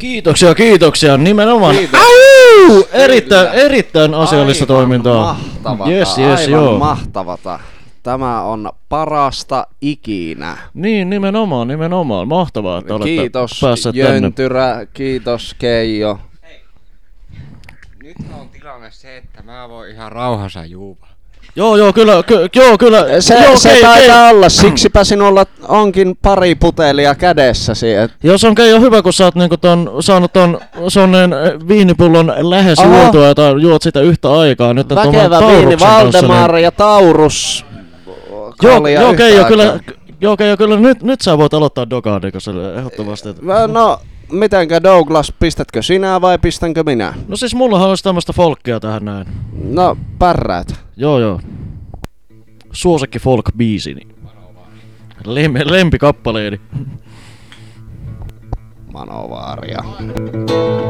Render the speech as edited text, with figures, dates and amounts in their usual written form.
Kiitoksia, nimenomaan. Erittäin asiallista toimintaa. Aivan mahtavata. Tämä on parasta ikinä. Niin, nimenomaan. Mahtavaa, että olette päässeet tänne. Kiitos Jöntyrä, kiitos Keijo. Hei. Nyt on tilanne se, että mä voin ihan rauhassa juua. Joo, kyllä. Se taitaa olla, siksipä sinulla onkin pari putelia kädessäsi. Joo, se on Keijo hyvä, kun sä oot niinku saanut ton sonneen viinipullon lähes juotua ja juot sitä yhtä aikaa. Nyt väkevä viini, Valdemar ja Taurus. Joo, Keijo, kyllä nyt sä voit aloittaa Dogadikoselle ehdottomasti. No, mitenkä Douglas, pistätkö sinä vai pistänkö minä? No siis mullahan olisi tämmöstä folkkia tähän näin. No, pärräät. Joo. Suosikki folk-biisini. Lempikappaleeni. Manovaaria.